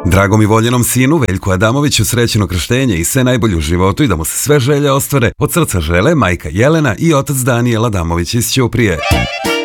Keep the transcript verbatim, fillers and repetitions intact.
Dragom i voljenom sinu Veljku Adamoviću srećeno krštenje i sve najbolje u životu i da mu se sve želje ostvare od srca žele majka Jelena i otac Danijel Adamović iz Ćuprije.